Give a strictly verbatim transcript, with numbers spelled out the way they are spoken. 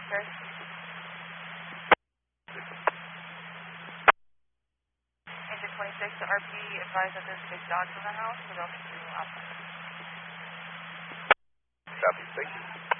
Okay. Engine twenty-six to R P, advise that there's big dogs in the house, so they'll need to um Copy, thank you.